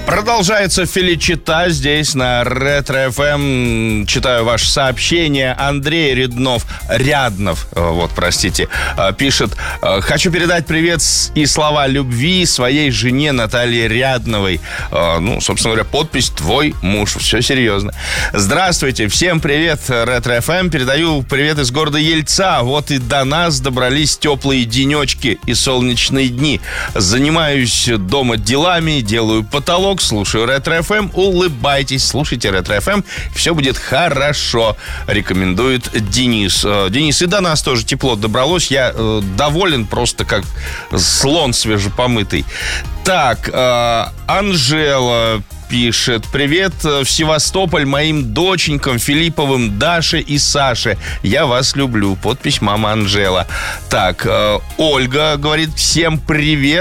Продолжается Феличита здесь на Ретро-ФМ. Читаю ваше сообщение. Андрей Ряднов, пишет: хочу передать привет и слова любви своей жене Наталье Рядновой. Собственно говоря, подпись «Твой муж». Все серьезно. Здравствуйте, всем привет, Ретро-ФМ. Передаю привет из города Ельца. Вот и до нас добрались теплые денечки и солнечные дни. Занимаюсь дома делами, делаю потолок, слушаю Ретро-ФМ. Улыбайтесь, слушайте Ретро-ФМ, все будет хорошо, рекомендует Денис. Денис, и до нас тоже тепло добралось. Я доволен просто как слон свежепомытый. Так, Анжела пишет: привет в Севастополь моим доченькам Филипповым, Даше и Саше. Я вас люблю. Подпись мама Анжела. Так, Ольга говорит: всем привет.